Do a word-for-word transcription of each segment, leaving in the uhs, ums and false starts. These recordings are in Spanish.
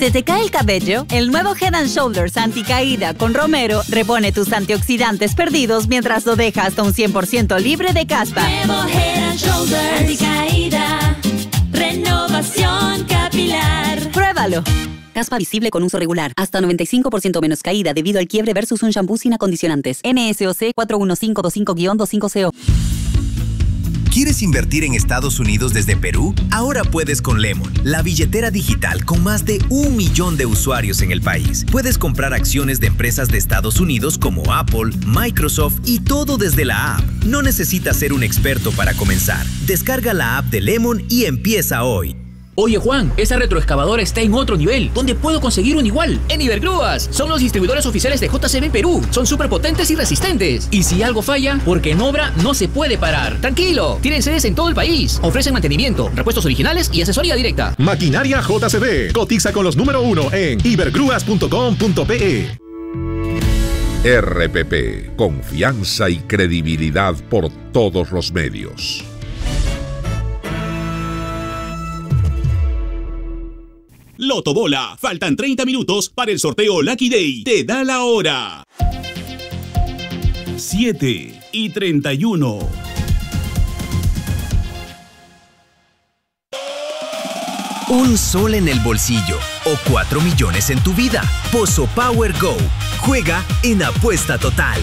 ¿Se te cae el cabello? El nuevo Head and Shoulders anticaída con romero repone tus antioxidantes perdidos mientras lo deja hasta un cien por ciento libre de caspa. Nuevo Head and Shoulders anticaída, renovación capilar. Pruébalo. Caspa visible con uso regular. Hasta noventa y cinco por ciento menos caída debido al quiebre versus un shampoo sin acondicionantes. N S O C cuatro uno cinco dos cinco guión veinticinco C O. ¿Quieres invertir en Estados Unidos desde Perú? Ahora puedes con Lemon, la billetera digital con más de un millón de usuarios en el país. Puedes comprar acciones de empresas de Estados Unidos como Apple, Microsoft y todo desde la app. No necesitas ser un experto para comenzar. Descarga la app de Lemon y empieza hoy. Oye Juan, esa retroexcavadora está en otro nivel. ¿Dónde puedo conseguir un igual? En Ibergrúas. Son los distribuidores oficiales de J C B Perú. Son súper potentes y resistentes. Y si algo falla, porque en obra no se puede parar. Tranquilo, tienen sedes en todo el país. Ofrecen mantenimiento, repuestos originales y asesoría directa. Maquinaria J C B. Cotiza con los número uno en ibergrúas punto com punto pe. R P P. Confianza y credibilidad por todos los medios. Loto Bola, faltan treinta minutos para el sorteo Lucky Day. Te da la hora. siete y treinta y uno. Un sol en el bolsillo o cuatro millones en tu vida. Pozo Power Go. Juega en Apuesta Total.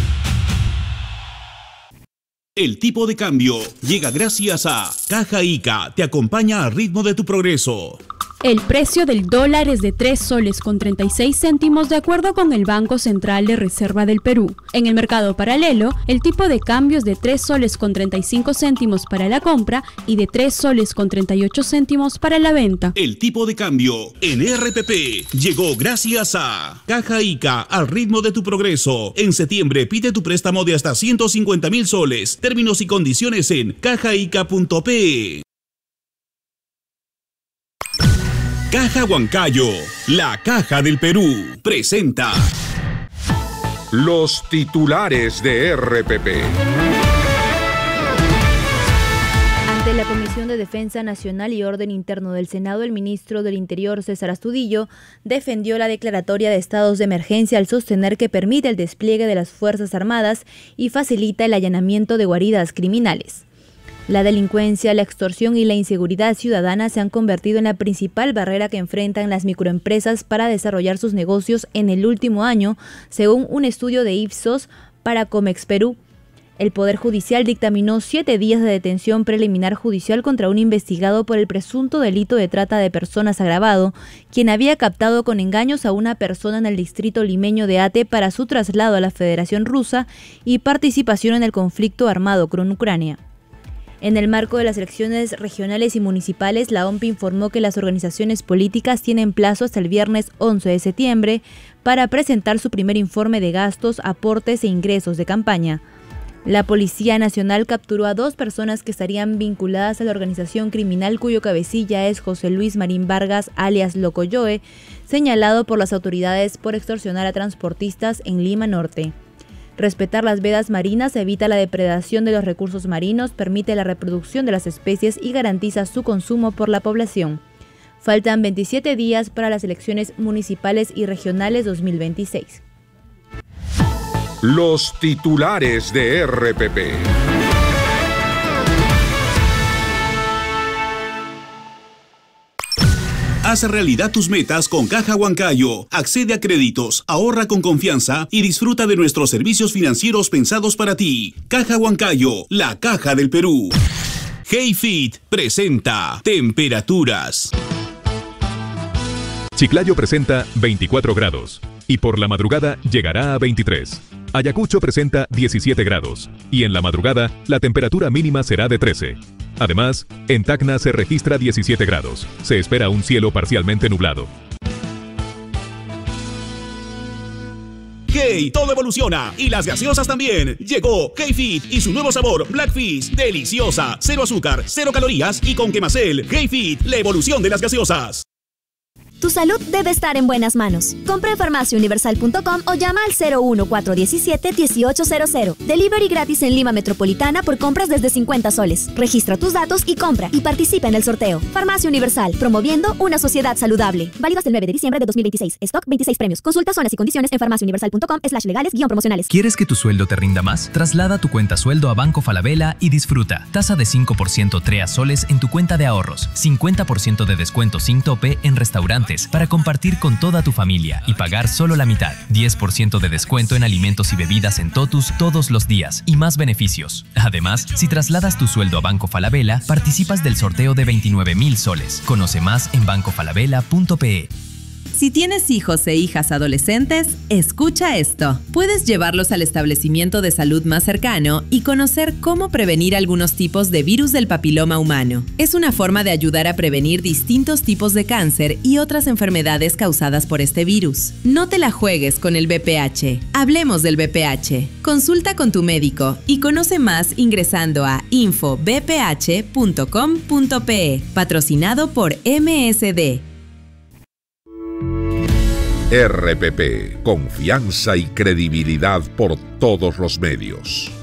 El tipo de cambio llega gracias a Caja Ica. Te acompaña al ritmo de tu progreso. El precio del dólar es de tres soles con treinta y seis céntimos de acuerdo con el Banco Central de Reserva del Perú. En el mercado paralelo, el tipo de cambio es de tres soles con treinta y cinco céntimos para la compra y de tres soles con treinta y ocho céntimos para la venta. El tipo de cambio en R P P llegó gracias a Caja Ica, al ritmo de tu progreso. En septiembre pide tu préstamo de hasta ciento cincuenta mil soles. Términos y condiciones en cajaica punto pe. Caja Huancayo, la caja del Perú, presenta los titulares de R P P. Ante la Comisión de Defensa Nacional y Orden Interno del Senado, el ministro del Interior, César Astudillo, defendió la declaratoria de estados de emergencia al sostener que permite el despliegue de las Fuerzas Armadas y facilita el allanamiento de guaridas criminales. La delincuencia, la extorsión y la inseguridad ciudadana se han convertido en la principal barrera que enfrentan las microempresas para desarrollar sus negocios en el último año, según un estudio de Ipsos para Comex Perú. El Poder Judicial dictaminó siete días de detención preliminar judicial contra un investigado por el presunto delito de trata de personas agravado, quien había captado con engaños a una persona en el distrito limeño de Ate para su traslado a la Federación Rusa y participación en el conflicto armado con Ucrania. En el marco de las elecciones regionales y municipales, la O M P informó que las organizaciones políticas tienen plazo hasta el viernes once de septiembre para presentar su primer informe de gastos, aportes e ingresos de campaña. La Policía Nacional capturó a dos personas que estarían vinculadas a la organización criminal cuyo cabecilla es José Luis Marín Vargas, alias Locoyoe, señalado por las autoridades por extorsionar a transportistas en Lima Norte. Respetar las vedas marinas evita la depredación de los recursos marinos, permite la reproducción de las especies y garantiza su consumo por la población. Faltan veintisiete días para las elecciones municipales y regionales dos mil veintiséis. Los titulares de R P P. Haz realidad tus metas con Caja Huancayo. Accede a créditos, ahorra con confianza y disfruta de nuestros servicios financieros pensados para ti. Caja Huancayo, la caja del Perú. HeyFit presenta temperaturas. Chiclayo presenta veinticuatro grados y por la madrugada llegará a veintitrés. Ayacucho presenta diecisiete grados y en la madrugada la temperatura mínima será de trece. Además, en Tacna se registra diecisiete grados. Se espera un cielo parcialmente nublado. Hey, todo evoluciona y las gaseosas también. Llegó HeyFit y su nuevo sabor Blackfish, deliciosa, cero azúcar, cero calorías y con quemacel. HeyFit, la evolución de las gaseosas. Tu salud debe estar en buenas manos. Compra en farmacia universal punto com o llama al cero uno cuatro uno siete uno ocho cero cero. Delivery gratis en Lima Metropolitana por compras desde cincuenta soles. Registra tus datos y compra y participa en el sorteo. Farmacia Universal, promoviendo una sociedad saludable. Válido hasta el nueve de diciembre de dos mil veintiséis. Stock veintiséis premios. Consulta zonas y condiciones en farmacia universal punto com slash legales guión promocionales. ¿Quieres que tu sueldo te rinda más? Traslada tu cuenta sueldo a Banco Falabella y disfruta. Tasa de cinco por ciento TREA soles en tu cuenta de ahorros. cincuenta por ciento de descuento sin tope en restaurantes para compartir con toda tu familia y pagar solo la mitad. diez por ciento de descuento en alimentos y bebidas en Totus todos los días y más beneficios. Además, si trasladas tu sueldo a Banco Falabella, participas del sorteo de veintinueve mil soles. Conoce más en banco falabella punto pe. Si tienes hijos e hijas adolescentes, escucha esto. Puedes llevarlos al establecimiento de salud más cercano y conocer cómo prevenir algunos tipos de virus del papiloma humano. Es una forma de ayudar a prevenir distintos tipos de cáncer y otras enfermedades causadas por este virus. No te la juegues con el B P H. Hablemos del B P H. Consulta con tu médico y conoce más ingresando a info b p h punto com punto pe. Patrocinado por M S D. R P P, confianza y credibilidad por todos los medios.